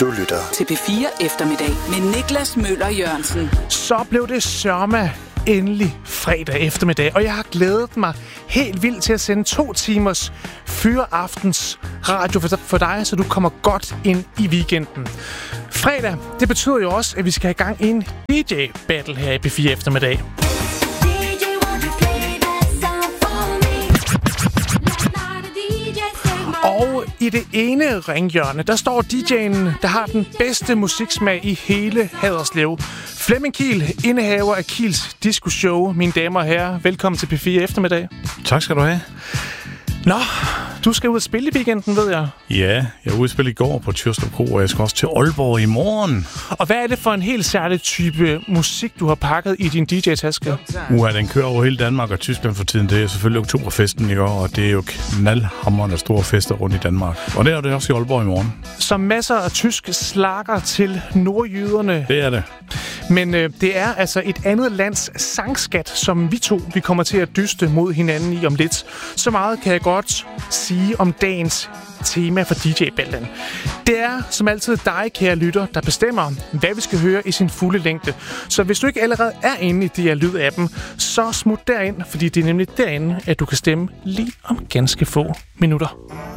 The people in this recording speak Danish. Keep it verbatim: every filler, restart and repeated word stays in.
Du lytter til P fire Eftermiddag med Niklas Møller Jørgensen. Så blev det sørme endelig fredag eftermiddag, og jeg har glædet mig helt vildt til at sende to timers fyraftens radio for dig, så du kommer godt ind i weekenden. Fredag, det betyder jo også, at vi skal have gang i en D J-battle her i P fire Eftermiddag. Og i det ene ringhjørne, der står D J'en, der har den bedste musiksmag i hele Haderslev. Flemming Kiel, indehaver af Kiels Disco Show. Mine damer og herrer, velkommen til P fire Eftermiddag. Tak skal du have. Nå, du skal ud og spille i weekenden, ved jeg. Ja, jeg var ude at spille i går på Tyrstrup Kro, og jeg skal også til Aalborg i morgen. Og hvad er det for en helt særlig type musik, du har pakket i din D J-taske? Uha, den kører over hele Danmark og Tyskland for tiden. Det er selvfølgelig oktoberfesten i år, og det er jo knaldhamrende store fester rundt i Danmark. Og det er det også i Aalborg i morgen. Så masser af tysk slakker til nordjyderne. Det er det. Men øh, det er altså et andet lands sangskat, som vi to vi kommer til at dyste mod hinanden i om lidt. Så meget kan jeg godt sige om dagens tema for D J-ballen. Det er som altid dig, kære lytter, der bestemmer, hvad vi skal høre i sin fulde længde. Så hvis du ikke allerede er inde i de her lydappen, så smut derind, fordi det er nemlig derinde, at du kan stemme lige om ganske få minutter.